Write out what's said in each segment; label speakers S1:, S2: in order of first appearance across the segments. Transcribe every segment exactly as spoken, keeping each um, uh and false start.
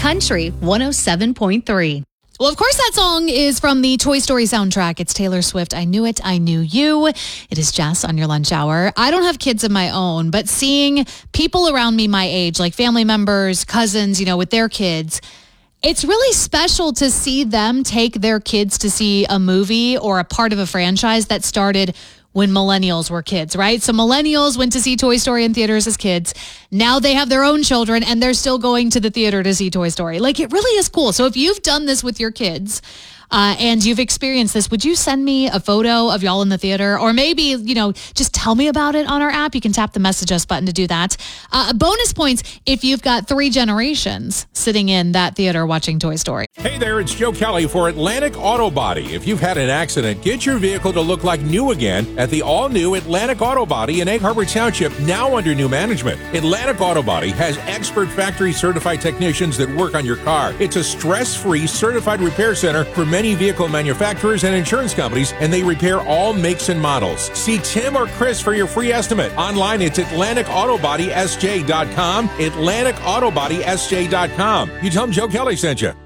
S1: Country one oh seven point three.
S2: Well, of course, that song is from the Toy Story soundtrack. It's Taylor Swift. I Knew It, I Knew You. It is Jess on your lunch hour. I don't have kids of my own, but seeing people around me my age, like family members, cousins, you know, with their kids, it's really special to see them take their kids to see a movie or a part of a franchise that started when millennials were kids, right? So millennials went to see Toy Story in theaters as kids. Now they have their own children and they're still going to the theater to see Toy Story. Like, it really is cool. So if you've done this with your kids, Uh, and you've experienced this, would you send me a photo of y'all in the theater? Or maybe, you know, just tell me about it on our app. You can tap the message us button to do that. Uh, bonus points if you've got three generations sitting in that theater watching Toy Story.
S3: Hey there, it's Joe Kelly for Atlantic Auto Body. If you've had an accident, get your vehicle to look like new again at the all-new Atlantic Auto Body in Egg Harbor Township, now under new management. Atlantic Auto Body has expert factory-certified technicians that work on your car. It's a stress-free certified repair center for many vehicle manufacturers and insurance companies, and they repair all makes and models. See Tim or Chris for your free estimate. Online, it's Atlantic Auto Body S J dot com, Atlantic Auto Body S J dot com. You tell them Joe Kelly sent you.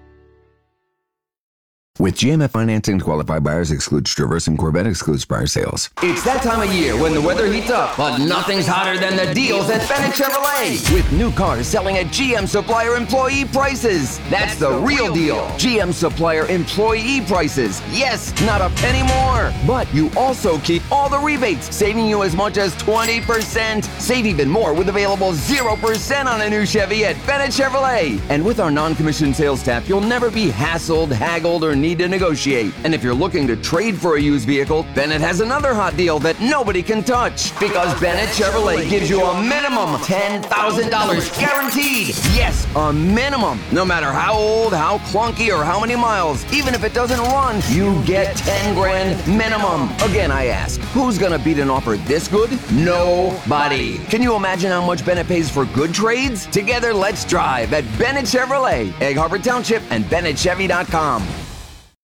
S4: With G M F financing, qualified buyers excludes Traverse and Corvette excludes prior sales.
S5: It's that time of year when the weather heats up, but nothing's hotter than the deals at Bennett Chevrolet. With new cars selling at G M Supplier employee prices. That's the real deal. G M Supplier employee prices. Yes, not a penny more. But you also keep all the rebates, saving you as much as twenty percent. Save even more with available zero percent on a new Chevy at Bennett Chevrolet. And with our non-commissioned sales staff, you'll never be hassled, haggled, or need to negotiate. And if you're looking to trade for a used vehicle, Bennett has another hot deal that nobody can touch. Because Bennett Chevrolet gives you a minimum ten thousand dollars guaranteed. Yes, a minimum. No matter how old, how clunky, or how many miles, even if it doesn't run, you get ten grand minimum. Again, I ask, who's gonna beat an offer this good? Nobody. Can you imagine how much Bennett pays for good trades? Together, let's drive at Bennett Chevrolet, Egg Harbor Township, and Bennett Chevy dot com.